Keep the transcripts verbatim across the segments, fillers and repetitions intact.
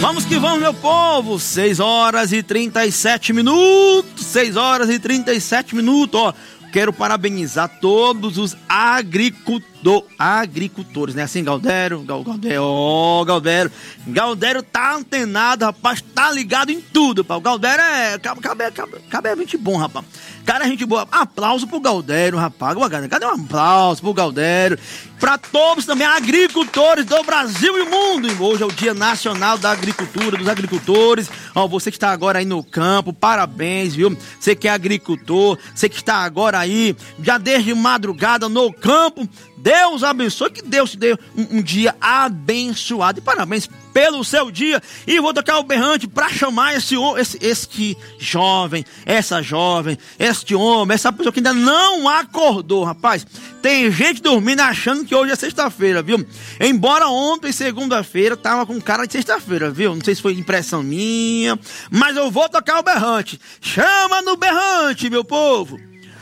Vamos que vamos, meu povo. seis horas e trinta e sete minutos. seis horas e trinta e sete minutos, ó. Quero parabenizar todos os agricultor, agricultores, né? Assim, Galdério, Gal, Galdério, ó, oh, Galdério. Galdério tá antenado, rapaz, tá ligado em tudo, pá. O Galdério é, cabe, cabe, cabe, cabe é gente bom, rapaz. Cara, é gente boa. Aplauso pro Galdério, rapaz. Cadê um aplauso pro Galdério? Pra todos também, agricultores do Brasil e mundo. Hoje é o Dia Nacional da Agricultura, dos agricultores. Ó, você que está agora aí no campo, parabéns, viu? Você que é agricultor, você que está agora aí, já desde madrugada no campo. Deus abençoe, que Deus te dê um, um dia abençoado. E parabéns pelo seu dia. E vou tocar o berrante para chamar esse, esse este jovem, essa jovem, este homem, essa pessoa que ainda não acordou, rapaz. Tem gente dormindo achando que hoje é sexta-feira, viu? Embora ontem, segunda-feira, tava com cara de sexta-feira, viu? Não sei se foi impressão minha, mas eu vou tocar o berrante. Chama no berrante, meu povo.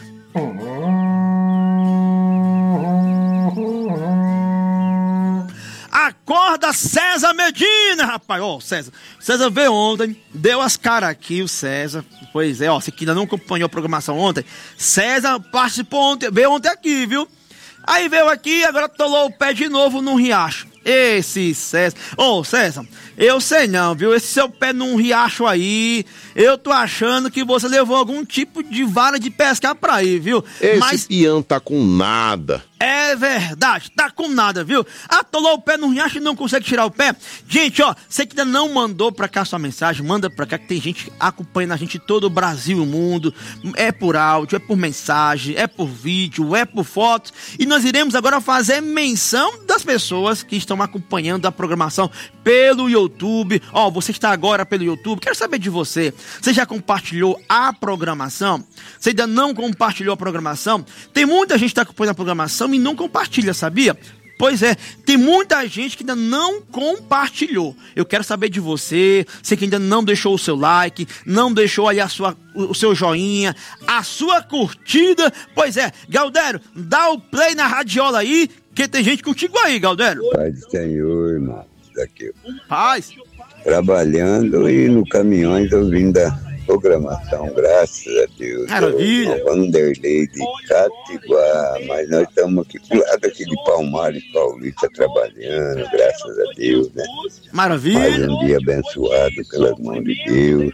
Acorda, César Medina, rapaz. Ó, oh, César. César veio ontem, deu as caras aqui, o César. Pois é, ó, você que ainda não acompanhou a programação ontem, César participou ontem, veio ontem aqui, viu? Aí veio aqui e agora tolou o pé de novo no riacho. Esse César. Ô, oh, César, eu sei não, viu? Esse seu pé num riacho aí, eu tô achando que você levou algum tipo de vara de pescar pra aí, viu? Esse Mas peão tá com nada. é verdade, tá com nada, viu? Atolou o pé no riacho e não consegue tirar o pé. Gente, ó, você que ainda não mandou pra cá sua mensagem, manda pra cá que tem gente acompanhando a gente todo o Brasil e o mundo. É por áudio, é por mensagem, é por vídeo, é por foto. E nós iremos agora fazer menção das pessoas que estão acompanhando a programação pelo YouTube. Ó, você está agora pelo YouTube, quero saber de você. Você já compartilhou a programação? Você ainda não compartilhou a programação? Tem muita gente que está acompanhando a programação e não compartilha, sabia? Pois é, tem muita gente que ainda não compartilhou. Eu quero saber de você, você que ainda não deixou o seu like, não deixou aí a sua, o seu joinha, a sua curtida. Pois é, Galdério, dá o play na radiola aí, que tem gente contigo aí, Galdério. Pai do Senhor, irmão, daqui. Paz. Trabalhando e no caminhões ouvindo a programação, graças a Deus. Maravilha. Vanderlei de Catiguá, mas nós estamos aqui do lado aqui de Palmares Paulista trabalhando, graças a Deus, né? Maravilha. Mais um dia abençoado pelas mãos de Deus.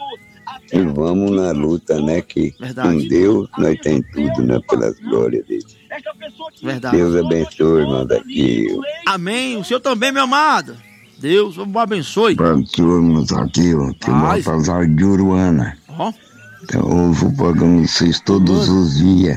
E vamos na luta, né? Que Verdade. Com Deus nós tem tudo, né? Pelas glórias dele. Verdade. Deus abençoe, irmão daqui. Amém. O senhor também, meu amado. Deus o abençoe. Pastormos aqui, ó. Tem uma Baltazar de Uruana. Ó. Então, eu ouvo o programa de vocês todos os dias.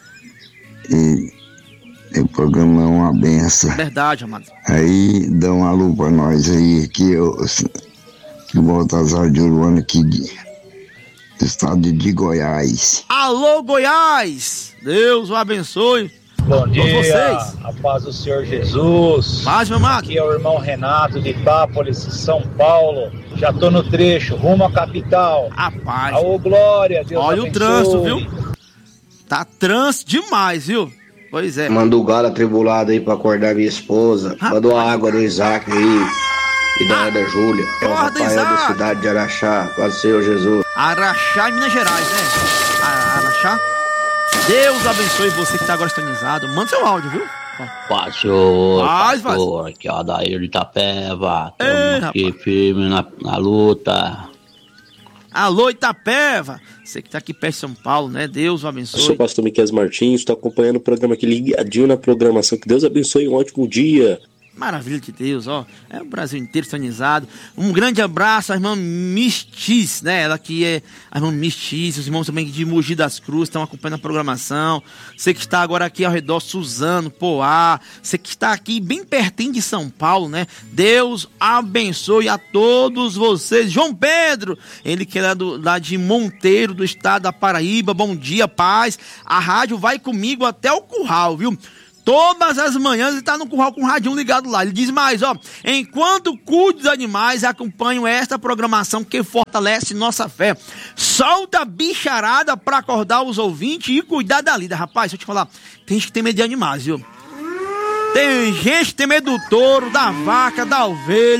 E o programa é uma benção. Verdade, amado. Aí, dá um alô pra nós aí, que eu. Que o Baltazar de Uruana aqui de, do estado de Goiás. Alô, Goiás! Deus o abençoe. Bom dia, vocês. a paz do Senhor Jesus. Paz, meu amado. Aqui é o irmão Renato de Itápolis, São Paulo. Já tô no trecho, rumo à capital. Rapaz. Aô, glória, Deus Olha abençoe. o trânsito, viu? Tá trânsito demais, viu? Pois é. Manda o galo atribulado aí pra acordar minha esposa. Rapaz. Manda uma água do Isaac aí. E da Ana Júlia. É o Acorda, Rafael da Isaac. cidade de Araxá. Paz do Senhor Jesus. Araxá, em Minas Gerais, né? A- Araxá. Deus abençoe você que tá agora sintonizado. Manda seu áudio, viu? Pastor, Paz, pastor, aqui é o Adair de Itapeva, Ei, estamos aqui firme na, na luta. Alô, Itapeva. Você que tá aqui perto de São Paulo, né? Deus o abençoe. Eu sou o pastor Miquel Martins, estou acompanhando o programa aqui ligadinho na programação. Que Deus abençoe, um ótimo dia. Maravilha de Deus, ó. É o Brasil inteiro sintonizado. Um grande abraço à irmã Mistiz, né? Ela que é a irmã Mistiz, os irmãos também de Mogi das Cruzes estão acompanhando a programação. Você que está agora aqui ao redor, Suzano, Poá. Você que está aqui bem pertinho de São Paulo, né? Deus abençoe a todos vocês. João Pedro, ele que é lá, do, lá de Monteiro, do estado da Paraíba. Bom dia, paz. A rádio vai comigo até o curral, viu? Todas as manhãs ele está no curral com o radinho ligado lá. Ele diz mais, ó. Enquanto cuido dos animais, acompanho esta programação que fortalece nossa fé. Solta a bicharada para acordar os ouvintes e cuidar da lida. Rapaz, deixa eu te falar. Tem gente que tem medo de animais, viu? Tem gente que tem medo do touro, da vaca, da ovelha.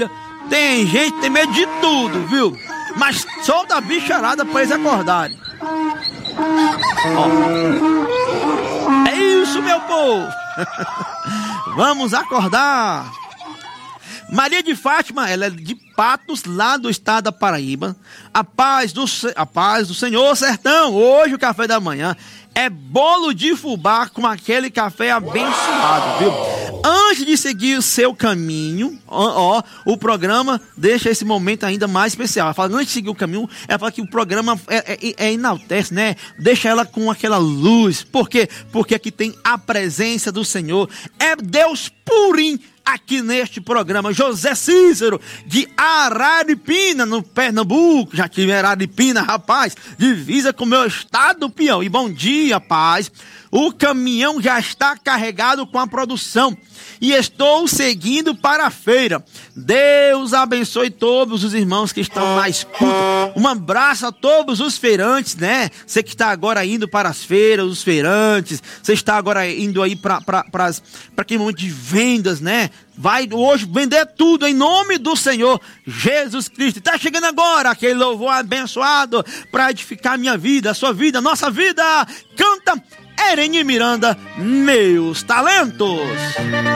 Tem gente que tem medo de tudo, viu? Mas solta a bicharada pra eles acordarem. Ó. É isso, meu povo. Vamos acordar. Maria de Fátima, ela é de Patos, lá do estado da Paraíba. A paz do, a paz do Senhor, sertão. Hoje o café da manhã é bolo de fubá com aquele café abençoado, viu? Antes de seguir o seu caminho, ó, ó, o programa deixa esse momento ainda mais especial. Ela fala, antes de seguir o caminho, ela fala que o programa é, é, é enaltece, né? Deixa ela com aquela luz. Por quê? Porque aqui tem a presença do Senhor. É Deus purinho aqui neste programa. José Cícero, de Araripina, no Pernambuco. Já tive Araripina, rapaz, divisa com o meu estado do Piauí. E bom dia, paz. O caminhão já está carregado com a produção e estou seguindo para a feira. Deus abençoe todos os irmãos que estão na escuta. Um abraço a todos os feirantes, né? Você que está agora indo para as feiras, os feirantes. Você está agora indo aí para aquele momento de vendas, né? Vai hoje vender tudo em nome do Senhor Jesus Cristo. Está chegando agora aquele louvor abençoado para edificar a minha vida, a sua vida, a nossa vida. Canta Ereni Miranda, Meus Talentos.